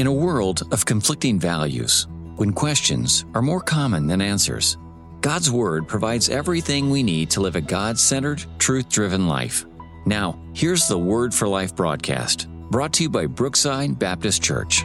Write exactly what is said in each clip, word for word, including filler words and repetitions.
In a world of conflicting values, when questions are more common than answers, God's Word provides everything we need to live a God-centered, truth-driven life. Now, here's the Word for Life broadcast, brought to you by Brookside Baptist Church.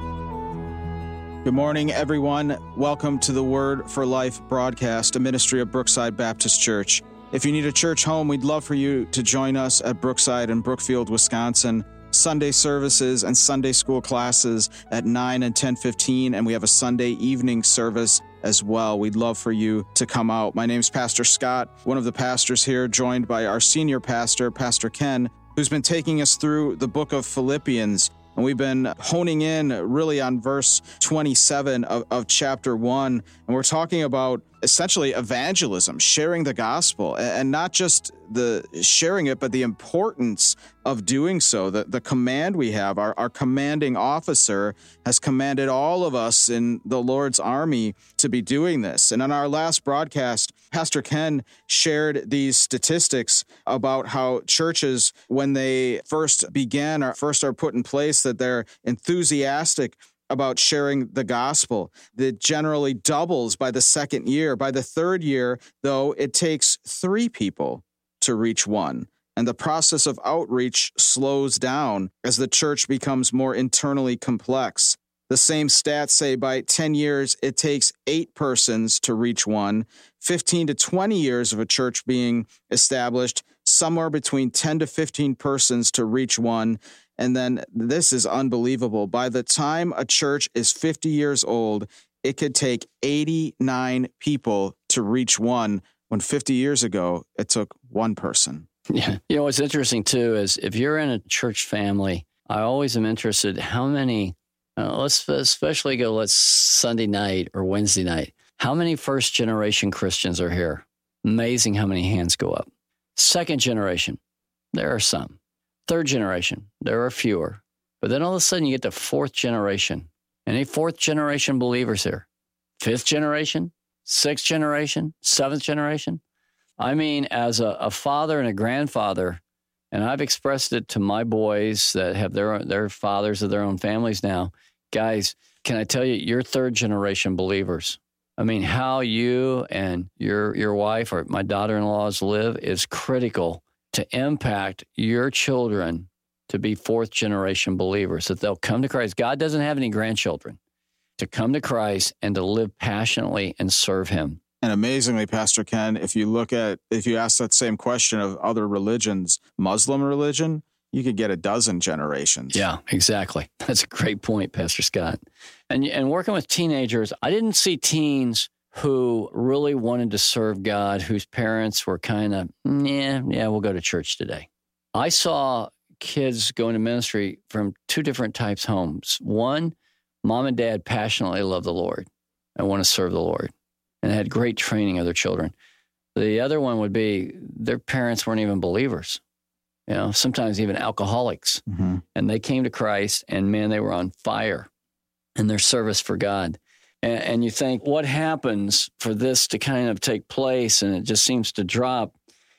Good morning, everyone. Welcome to the Word for Life broadcast, a ministry of Brookside Baptist Church. If you need a church home, we'd love for you to join us at Brookside in Brookfield, Wisconsin. Sunday services and Sunday school classes at nine and ten fifteen, and we have a Sunday evening service as well. We'd love for you to come out. My name's Pastor Scott, one of the pastors here, joined by our senior pastor, Pastor Ken, who's been taking us through the book of Philippians. And we've been honing in really on verse twenty-seven of, of chapter one. And we're talking about essentially evangelism, sharing the gospel, and not just the sharing it, but the importance of doing so. The, the command we have, our, our commanding officer has commanded all of us in the Lord's army to be doing this. And on our last broadcast, Pastor Ken shared these statistics about how churches, when they first began or first are put in place, that they're enthusiastic about sharing the gospel. That generally doubles by the second year. By the third year, though, it takes three people to reach one. And the process of outreach slows down as the church becomes more internally complex. The same stats say by ten years, it takes eight persons to reach one. fifteen to twenty years of a church being established, somewhere between ten to fifteen persons to reach one. And then this is unbelievable. By the time a church is fifty years old, it could take eighty-nine people to reach one, when fifty years ago, it took one person. Yeah. You know, what's interesting, too, is if you're in a church family, I always am interested how many, uh, let's especially go, let's Sunday night or Wednesday night, how many first generation Christians are here? Amazing how many hands go up. Second generation, there are some. Third generation, there are fewer. But then all of a sudden you get to fourth generation. Any fourth generation believers here? Fifth generation? Sixth generation? Seventh generation? I mean, as a, a father and a grandfather, and I've expressed it to my boys that have their their fathers of their own families now, guys, can I tell you, you're third generation believers. I mean, how you and your your wife or my daughter-in-laws live is critical to impact your children to be fourth generation believers, that they'll come to Christ. God doesn't have any grandchildren. To come to Christ and to live passionately and serve him. And amazingly, Pastor Ken, if you look at, if you ask that same question of other religions, Muslim religion, you could get a dozen generations. Yeah, exactly. That's a great point, Pastor Scott. And and working with teenagers, I didn't see teens who really wanted to serve God, whose parents were kind of, yeah, yeah, we'll go to church today. I saw kids go into ministry from two different types of homes. One, mom and dad passionately love the Lord and want to serve the Lord and had great training of their children. The other one would be their parents weren't even believers, you know, sometimes even alcoholics. Mm-hmm. And they came to Christ and, man, they were on fire in their service for God. And, and you think, what happens for this to kind of take place and it just seems to drop?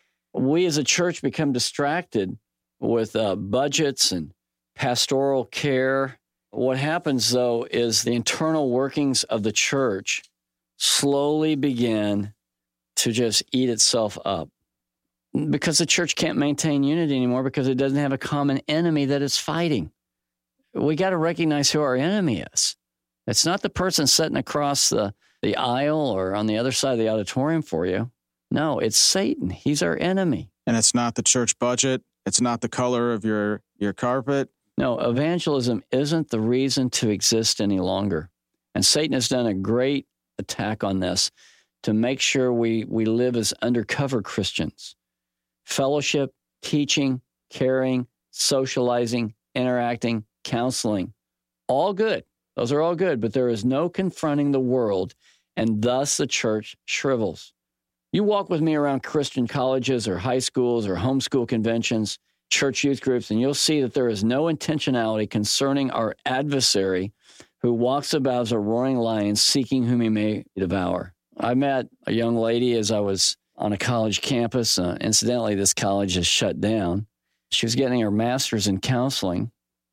We as a church become distracted with uh, budgets and pastoral care. What happens, though, is the internal workings of the church slowly begin to just eat itself up because the church can't maintain unity anymore because it doesn't have a common enemy that it's fighting. We got to recognize who our enemy is. It's not the person sitting across the, the aisle or on the other side of the auditorium for you. No, it's Satan. He's our enemy. And it's not the church budget. It's not the color of your, your carpet. No, evangelism isn't the reason to exist any longer. And Satan has done a great attack on this to make sure we, we live as undercover Christians. Fellowship, teaching, caring, socializing, interacting, counseling, all good. Those are all good, but there is no confronting the world, and thus the church shrivels. You walk with me around Christian colleges or high schools or homeschool conventions, church youth groups, and you'll see that there is no intentionality concerning our adversary who walks about as a roaring lion seeking whom he may devour. I met a young lady as I was on a college campus. Uh, incidentally, this college is shut down. She was getting her master's in counseling,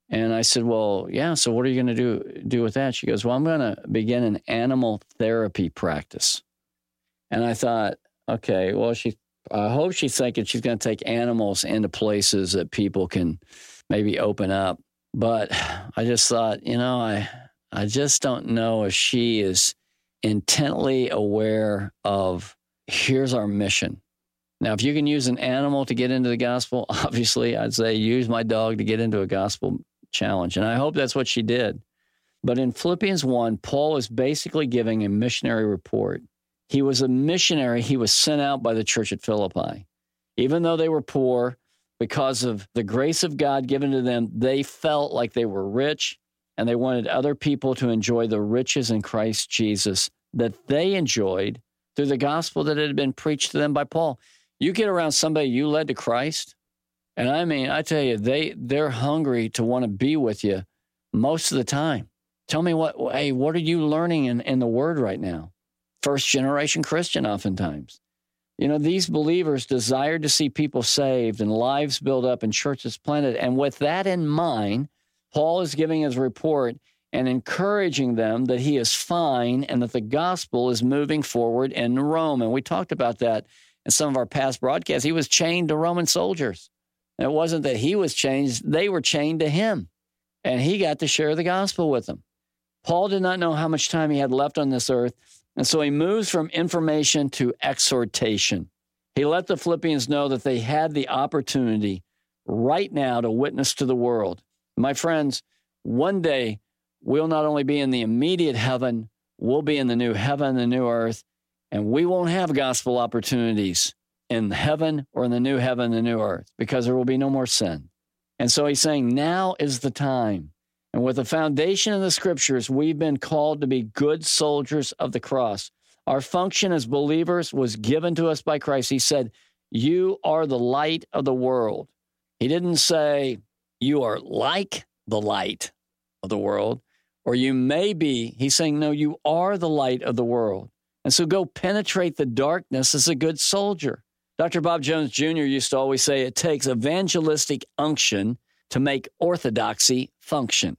And I said, well, yeah, so what are you going to do do with that? She goes, well, I'm going to begin an animal therapy practice. And I thought, okay, well, she, I hope she's thinking she's going to take animals into places that people can maybe open up. But I just thought, you know, I, I just don't know if she is intently aware of, here's our mission. Now, if you can use an animal to get into the gospel, obviously, I'd say use my dog to get into a gospel challenge. And I hope that's what she did. But in Philippians one, Paul is basically giving a missionary report. He was a missionary. He was sent out by the church at Philippi. Even though they were poor, because of the grace of God given to them, they felt like they were rich, and they wanted other people to enjoy the riches in Christ Jesus that they enjoyed through the gospel that had been preached to them by Paul. You get around somebody you led to Christ, and I mean, I tell you, they, they're hungry to want to be with you most of the time. Tell me, what, hey, what are you learning in, in the Word right now? First generation Christian oftentimes. You know, these believers desired to see people saved and lives built up and churches planted. And with that in mind, Paul is giving his report and encouraging them that he is fine and that the gospel is moving forward in Rome. And we talked about that in some of our past broadcasts. He was chained to Roman soldiers. And it wasn't that he was chained, they were chained to him. And he got to share the gospel with them. Paul did not know how much time he had left on this earth, and so he moves from information to exhortation. He let the Philippians know that they had the opportunity right now to witness to the world. My friends, one day we'll not only be in the immediate heaven, we'll be in the new heaven, the new earth, and we won't have gospel opportunities in heaven or in the new heaven, the new earth, because there will be no more sin. And so he's saying now is the time. And with the foundation of the scriptures, we've been called to be good soldiers of the cross. Our function as believers was given to us by Christ. He said, you are the light of the world. He didn't say, you are like the light of the world, or you may be. He's saying, no, you are the light of the world. And so go penetrate the darkness as a good soldier. Doctor Bob Jones Junior used to always say it takes evangelistic unction to make orthodoxy function.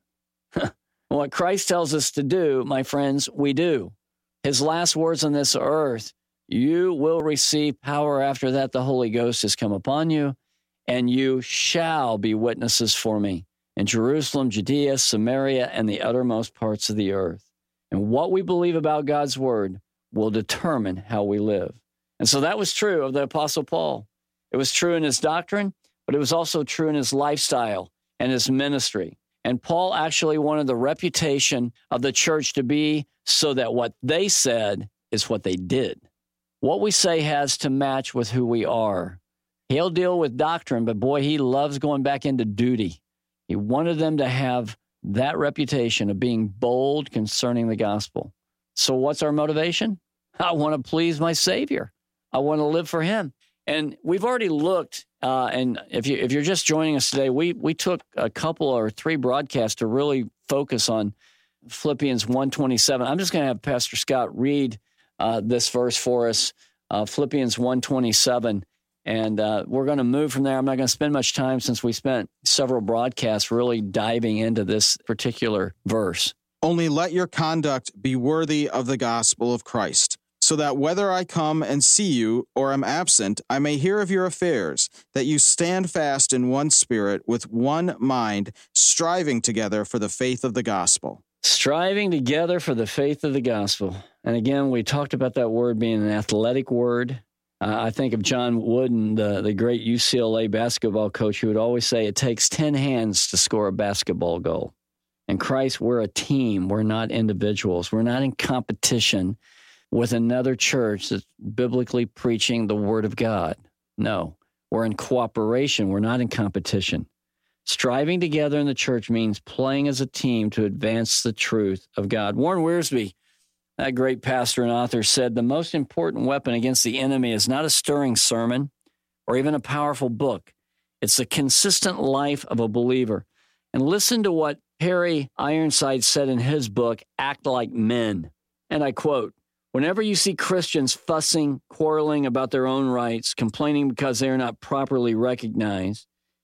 What Christ tells us to do, my friends, we do. His last words on this earth, you will receive power after that the Holy Ghost has come upon you, and you shall be witnesses for me in Jerusalem, Judea, Samaria, and the uttermost parts of the earth. And what we believe about God's word will determine how we live. And so that was true of the Apostle Paul. It was true in his doctrine, but it was also true in his lifestyle and his ministry. And Paul actually wanted the reputation of the church to be so that what they said is what they did. What we say has to match with who we are. He'll deal with doctrine, but boy, he loves going back into duty. He wanted them to have that reputation of being bold concerning the gospel. So what's our motivation? I want to please my Savior. I want to live for him. And we've already looked, uh, and if you if you're just joining us today, we we took a couple or three broadcasts to really focus on Philippians one twenty-seven. I'm just going to have Pastor Scott read uh, this verse for us, uh, Philippians one twenty-seven, and uh, we're going to move from there. I'm not going to spend much time since we spent several broadcasts really diving into this particular verse. Only let your conduct be worthy of the gospel of Christ, so that whether I come and see you or am absent, I may hear of your affairs, that you stand fast in one spirit, with one mind, striving together for the faith of the gospel. Striving together for the faith of the gospel. And again, we talked about that word being an athletic word. Uh, I think of John Wooden, the, the great U C L A basketball coach, who would always say it takes ten hands to score a basketball goal. In Christ, we're a team. We're not individuals. We're not in competition with another church that's biblically preaching the word of God. No, we're in cooperation. We're not in competition. Striving together in the church means playing as a team to advance the truth of God. Warren Wiersbe, that great pastor and author, said the most important weapon against the enemy is not a stirring sermon or even a powerful book. It's the consistent life of a believer. And listen to what Harry Ironside said in his book, Act Like Men. And I quote, whenever you see Christians fussing, quarreling about their own rights, complaining because they are not properly recognized,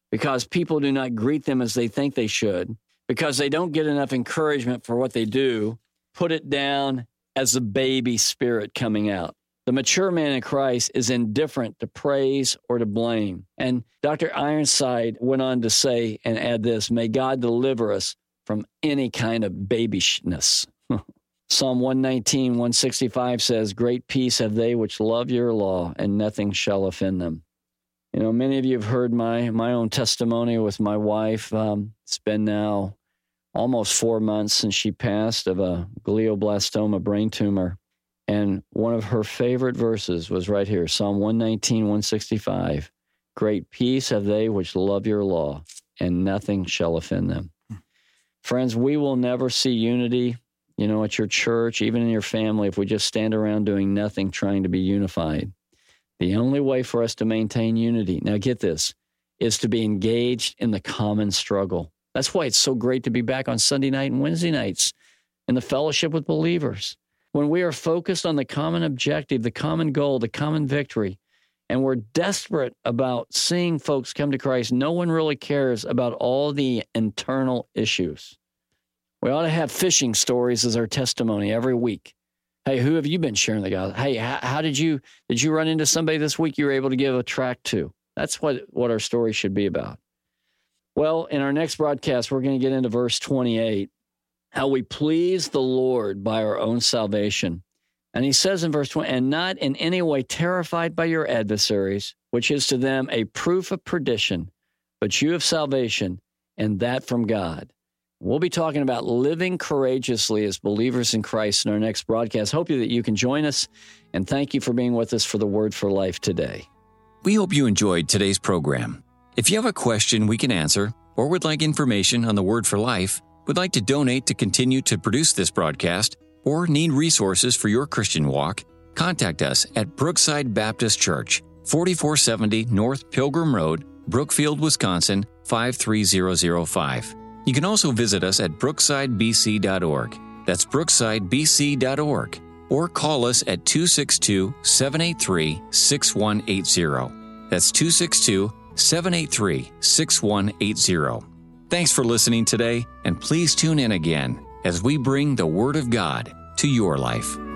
because people do not greet them as they think they should, because they don't get enough encouragement for what they do, put it down as a baby spirit coming out. The mature man in Christ is indifferent to praise or to blame. And Doctor Ironside went on to say and add this, may God deliver us from any kind of babishness. Psalm one nineteen, one sixty-five says, great peace have they which love your law, and nothing shall offend them. You know, many of you have heard my, my own testimony with my wife. Um, it's been now almost four months since she passed of a glioblastoma brain tumor. And one of her favorite verses was right here, Psalm one nineteen, one sixty-five. Great peace have they which love your law, and nothing shall offend them. Friends, we will never see unity, you know, at your church, even in your family, if we just stand around doing nothing, trying to be unified. The only way for us to maintain unity, now get this, is to be engaged in the common struggle. That's why it's so great to be back on Sunday night and Wednesday nights in the fellowship with believers. When we are focused on the common objective, the common goal, the common victory, and we're desperate about seeing folks come to Christ, no one really cares about all the internal issues. We ought to have fishing stories as our testimony every week. Hey, who have you been sharing the gospel? Hey, how, how did you did you run into somebody this week you were able to give a tract to? That's what, what our story should be about. Well, in our next broadcast, we're going to get into verse twenty-eight. How we please the Lord by our own salvation. And he says in verse twenty, and not in any way terrified by your adversaries, which is to them a proof of perdition, but you of salvation, and that from God. We'll be talking about living courageously as believers in Christ in our next broadcast. Hope that you can join us, and thank you for being with us for the Word for Life today. We hope you enjoyed today's program. If you have a question we can answer, or would like information on the Word for Life, would like to donate to continue to produce this broadcast, or need resources for your Christian walk, contact us at Brookside Baptist Church, forty-four seventy North Pilgrim Road, Brookfield, Wisconsin, five three zero zero five. You can also visit us at brookside b c dot org. That's brookside b c dot org. Or call us at two six two, seven eight three, six one eight zero. That's two six two, seven eight three, six one eight zero. Thanks for listening today, and please tune in again as we bring the Word of God to your life.